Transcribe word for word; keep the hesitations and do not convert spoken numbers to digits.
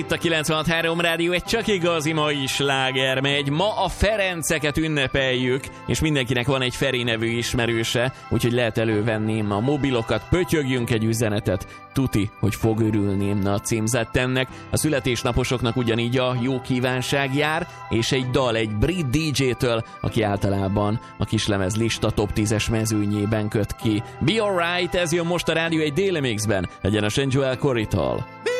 Itt a kilencvenhat három Rádió, egy csak igazi mai sláger megy. Ma a Ferenceket ünnepeljük, és mindenkinek van egy Feri nevű ismerőse, úgyhogy lehet elővenni a mobilokat, pötyögjünk egy üzenetet. Tuti, hogy fog örülni a címzettennek. A születésnaposoknak ugyanígy a jó kívánság jár, és egy dal egy brit dé dzsétől, aki általában a kislemez lista top tízes mezőnyében köt ki. Be Alright, ez jön most a Rádió egy Déli Mixben, egyenesen Joel Corey-tól.